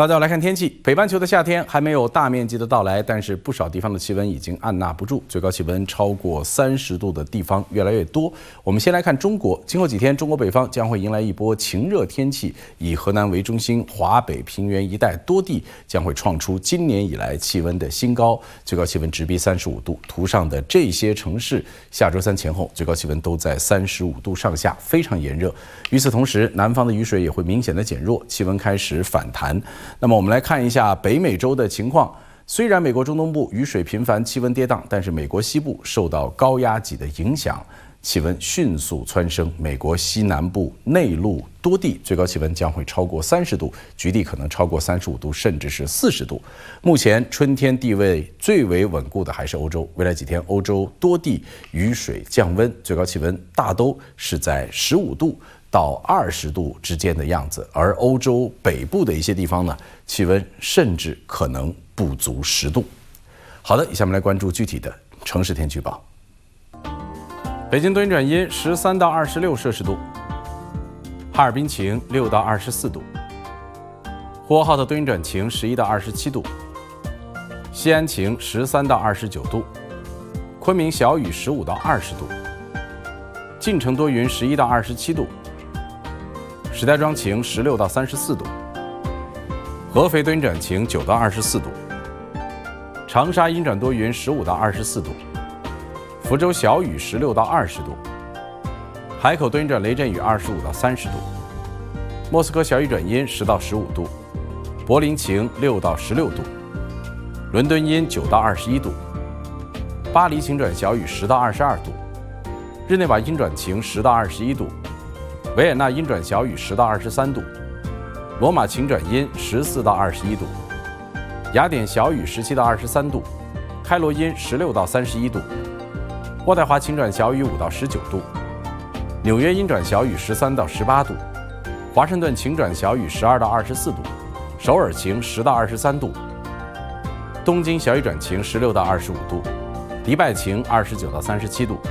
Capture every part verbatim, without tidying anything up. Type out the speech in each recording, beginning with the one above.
大家来看天气，北半球的夏天还没有大面积的到来，但是不少地方的气温已经按捺不住，最高气温超过三十度的地方越来越多。我们先来看中国，今后几天中国北方将会迎来一波晴热天气，以河南为中心，华北平原一带多地将会创出今年以来气温的新高，最高气温直逼三十五度。图上的这些城市，下周三前后最高气温都在三十五度上下，非常炎热。与此同时，南方的雨水也会明显的减弱，气温开始反弹。那么我们来看一下北美洲的情况。虽然美国中东部雨水频繁，气温跌宕，但是美国西部受到高压脊的影响，气温迅速蹿升。美国西南部内陆多地最高气温将会超过三十度，局地可能超过三十五度，甚至是四十度。目前春天地位最为稳固的还是欧洲，未来几天欧洲多地雨水降温，最高气温大都是在十五度到二十度之间的样子，而欧洲北部的一些地方呢，气温甚至可能不足十度。好的，以下我们来关注具体的城市天气预报。北京多云转阴，十三到二十六摄氏度；哈尔滨晴，六到二十四度；呼和浩特多云转晴，十一到二十七度；西安晴，十三到二十九度；昆明小雨，十五到二十度；晋城多云，十一到二十七度；石家庄晴，十六到三十四度；合肥多云转晴，九到二十四度；长沙阴转多云，十五到二十四度；福州小雨，十六到二十度；海口多云转雷阵雨，二十五到三十度；莫斯科小雨转阴，十到十五度；柏林晴，六到十六度；伦敦阴，九到二十一度；巴黎晴转小雨，十到二十二度；日内瓦阴转晴，十到二十一度；维也纳阴转小雨，十到二十三度；罗马晴转阴，十四到二十一度；雅典小雨，十七到二十三度；开罗阴，十六到三十一度；渥太华晴转小雨，五到十九度；纽约阴转小雨，十三到十八度；华盛顿晴转小雨，十二到二十四度；首尔晴，十到二十三度；东京小雨转晴，十六到二十五度；迪拜晴，二十九到三十七度。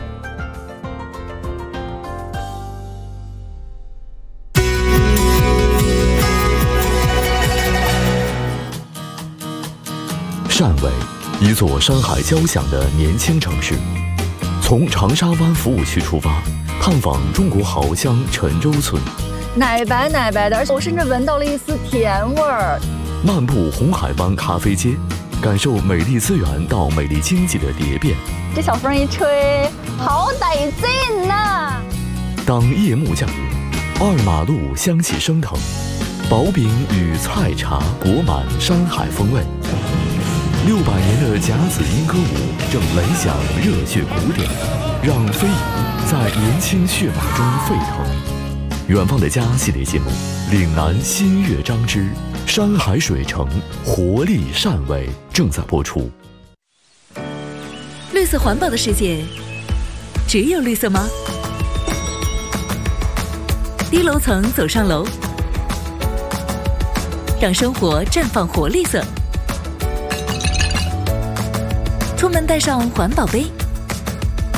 汕尾，一座山海交响的年轻城市。从长沙湾服务区出发，探访中国蚝乡陈州村。 奶白奶白的，而且我甚至闻到了一丝甜味儿。 漫步红海湾咖啡街，感受美丽资源到美丽经济的蝶变。 这小风一吹，好得劲呐！ 当夜幕降临，二马路香气升腾，薄饼与菜茶裹满山海风味。六百年的甲子莺歌舞正擂响热血鼓点，让飞舞在年轻血马中沸腾。远方的家系列节目，岭南新乐章之山海水城活力汕尾正在播出。 绿色环保的世界，只有绿色吗？低楼层走上楼，让生活绽放活力色。出门带上环保杯，